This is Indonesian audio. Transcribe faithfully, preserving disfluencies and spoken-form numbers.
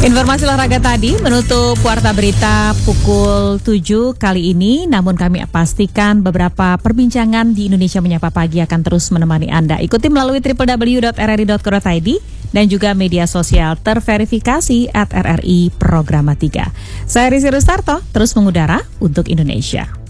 Informasi olahraga tadi menutup Warta Berita pukul tujuh kali ini. Namun kami pastikan beberapa perbincangan di Indonesia Menyapa Pagi akan terus menemani Anda. Ikuti melalui w w w dot r r i dot co dot i d dan juga media sosial terverifikasi at R R I Programa tiga. Saya Rizky Rustarto, terus mengudara untuk Indonesia.